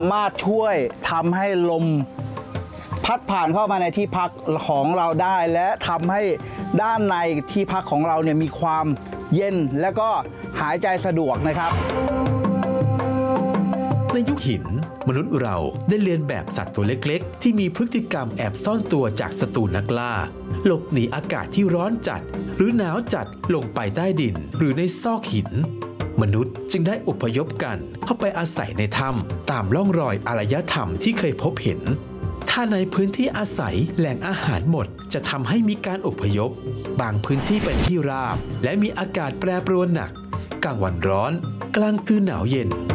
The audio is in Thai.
สามารถช่วยทำให้ลมพัดผ่านเข้ามาในที่พักของเราได้และทำให้ด้านในที่พักของเราเนี่ยมีความเย็นและก็หายใจสะดวกนะครับในยุคหินมนุษย์เราได้เรียนแบบสัตว์ตัวเล็กๆที่มีพฤติกรรมแอบซ่อนตัวจากศัตรูนักล่าหลบหนีอากาศที่ร้อนจัดหรือหนาวจัดลงไปใต้ดินหรือในซอกหินมนุษย์จึงได้อพยพกันเข้าไปอาศัยในถ้ำตามร่องรอยอารยธรรมที่เคยพบเห็นถ้าในพื้นที่อาศัยแหล่งอาหารหมดจะทำให้มีการอพยพบางพื้นที่เป็นที่ราบและมีอากาศแปรปรวนหนักกลางวันร้อนกลางคืนหนาวเย็น